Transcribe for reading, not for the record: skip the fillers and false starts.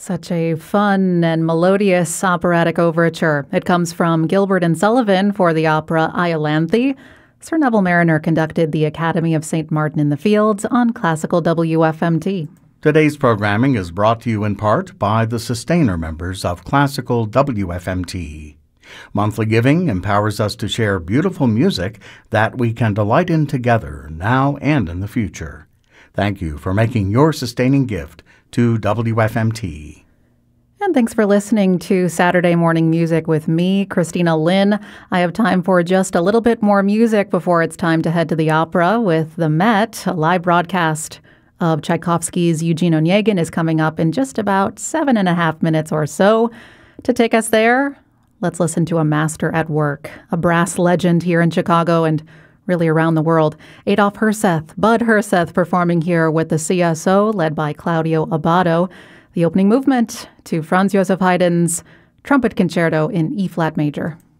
Such a fun and melodious operatic overture. It comes from Gilbert and Sullivan for the opera Iolanthe. Sir Neville Mariner conducted the Academy of St. Martin in the Fields on Classical WFMT. Today's programming is brought to you in part by the sustainer members of Classical WFMT. Monthly giving empowers us to share beautiful music that we can delight in together now and in the future. Thank you for making your sustaining gift to WFMT. And thanks for listening to Saturday Morning Music with me, Christina Lynn. I have time for just a little bit more music before it's time to head to the opera with the Met. A live broadcast of Tchaikovsky's Eugene Onegin is coming up in just about 7.5 minutes or so. To take us there, let's listen to a master at work, a brass legend here in Chicago and really around the world. Adolph Herseth, Bud Herseth, performing here with the CSO, led by Claudio Abbado. The opening movement to Franz Joseph Haydn's Trumpet Concerto in E-flat major.